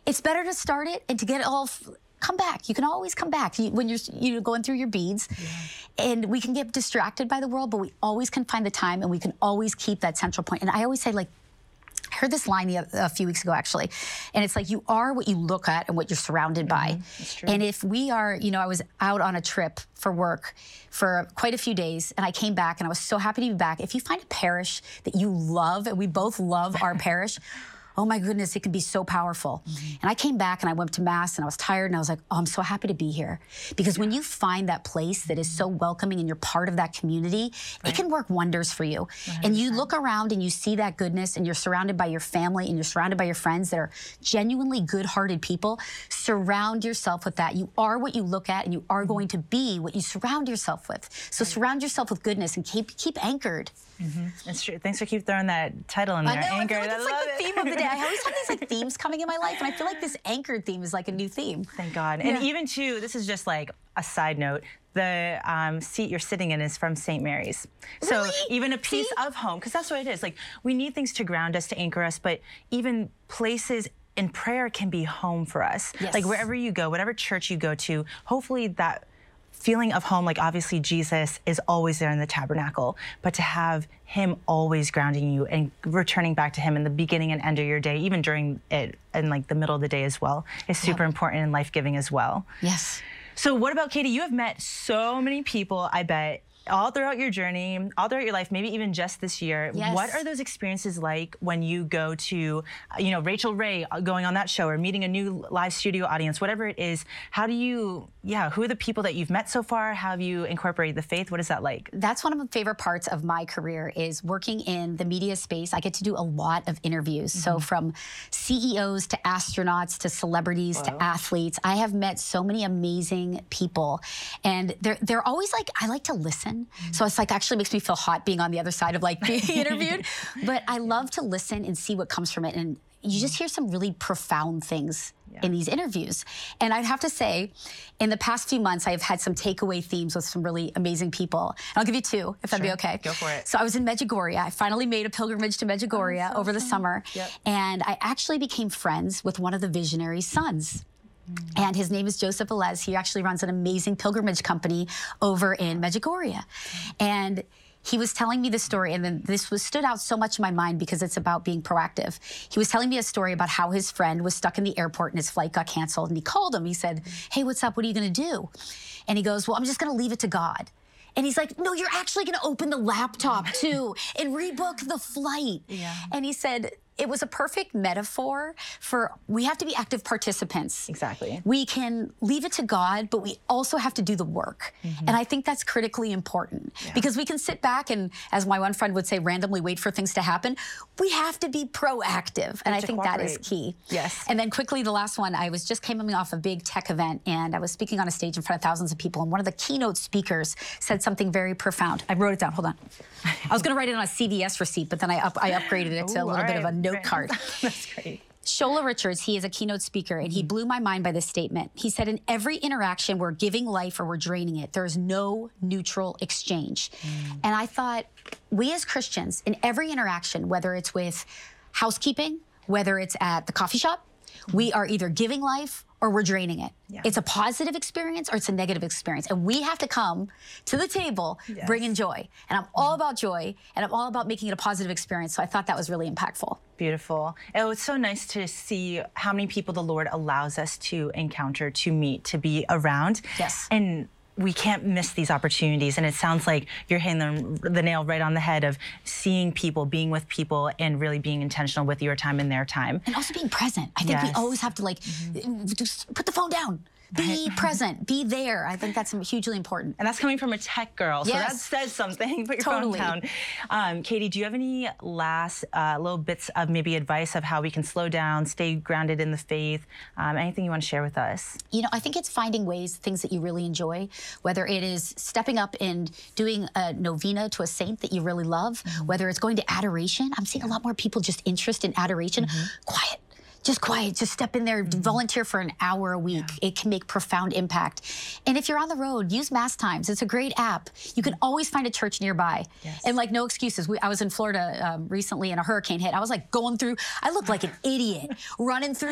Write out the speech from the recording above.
it's better to start it and to get it all. Come back. You can always come back when you're going through your beads. Yeah. And we can get distracted by the world, but we always can find the time, and we can always keep that central point. And I always say, like, I heard this line a few weeks ago, actually, and it's like, you are what you look at and what you're surrounded by. That's true. And if we are, you know, I was out on a trip for work for quite a few days, and I came back, and I was so happy to be back. If you find a parish that you love, and we both love our parish, oh my goodness, it can be so powerful. And I came back and I went to Mass and I was tired and I was like, oh, I'm so happy to be here. Because when you find that place that is so welcoming and you're part of that community, it can work wonders for you. 100%. And you look around and you see that goodness, and you're surrounded by your family and you're surrounded by your friends that are genuinely good-hearted people. Surround yourself with that. You are what you look at, and you are going to be what you surround yourself with. So surround yourself with goodness and keep anchored. That's true. Thanks for keep throwing that title in there. I know, Anchored. I feel like it's like the theme of the day. I always have these like themes coming in my life, and I feel like this anchored theme is like a new theme. Thank God. And even too, this is just like a side note, the seat you're sitting in is from St. Mary's. So really? even a piece of home, because that's what it is. Like, we need things to ground us, to anchor us, but even places in prayer can be home for us. Yes. Like, wherever you go, whatever church you go to, hopefully that feeling of home, like obviously Jesus is always there in the tabernacle, but to have him always grounding you and returning back to him in the beginning and end of your day, even during it and like the middle of the day as well, is super important and life-giving as well. Yes. So what about, Katie? You have met so many people, I bet, all throughout your journey, all throughout your life, maybe even just this year. Yes. What are those experiences like when you go to, you know, Rachel Ray going on that show, or meeting a new live studio audience, whatever it is? How do you, who are the people that you've met so far? How have you incorporated the faith? What is that like? That's one of my favorite parts of my career, is working in the media space. I get to do a lot of interviews. So from CEOs to astronauts to celebrities to athletes, I have met so many amazing people. And they're always like, I like to listen. So it's like, actually makes me feel hot being on the other side of like being interviewed. But I love to listen and see what comes from it. And you just hear some really profound things in these interviews. And I'd have to say, in the past few months, I've had some takeaway themes with some really amazing people. And I'll give you two, if that'd be okay. Go for it. So I was in Medjugorje. I finally made a pilgrimage to Medjugorje over the summer. And I actually became friends with one of the visionaries' sons. And his name is Joseph Velez. He actually runs an amazing pilgrimage company over in Medjugorje. And he was telling me the story, and then this stood out so much in my mind because it's about being proactive. He was telling me a story about how his friend was stuck in the airport and his flight got canceled. And he called him. He said, hey, what's up? What are you going to do? And he goes, well, I'm just going to leave it to God. And he's like, no, you're actually going to open the laptop too and rebook the flight. And he said, it was a perfect metaphor for, we have to be active participants. Exactly. We can leave it to God, but we also have to do the work. And I think that's critically important because we can sit back and, as my one friend would say, randomly wait for things to happen. We have to be proactive. And I think that is key. Yes. And then quickly, the last one, I was just coming off a big tech event, and I was speaking on a stage in front of thousands of people. And one of the keynote speakers said something very profound. I wrote it down. Hold on. I was going to write it on a CVS receipt, but then I upgraded it to a little bit of a note card. That's great. Shola Richards, he is a keynote speaker, and he blew my mind by this statement. He said, in every interaction, we're giving life or we're draining it. There's no neutral exchange. And I thought, we as Christians, in every interaction, whether it's with housekeeping, whether it's at the coffee shop, we are either giving life or we're draining it. It's a positive experience or it's a negative experience. And we have to come to the table bringing joy. And I'm all about joy, and I'm all about making it a positive experience. So I thought that was really impactful. Beautiful. Oh, it's so nice to see how many people the Lord allows us to encounter, to meet, to be around. Yes. And we can't miss these opportunities. And it sounds like you're hitting the nail right on the head of seeing people, being with people, and really being intentional with your time and their time. And also being present. I think we always have to, like, just put the phone down. Be present, be there. I think that's hugely important. And that's coming from a tech girl, so that says something. Put your phone down. Katie, do you have any last little bits of maybe advice of how we can slow down, stay grounded in the faith? Anything you want to share with us? You know, I think it's finding ways, things that you really enjoy, whether it is stepping up and doing a novena to a saint that you really love, whether it's going to adoration. I'm seeing a lot more people just interested in adoration. Quiet. Just step in there, volunteer for an hour a week. It can make profound impact. And if you're on the road, use Mass Times. It's a great app. You can always find a church nearby. And like, no excuses. I was in Florida recently and a hurricane hit. I was like going through, I looked like an idiot running through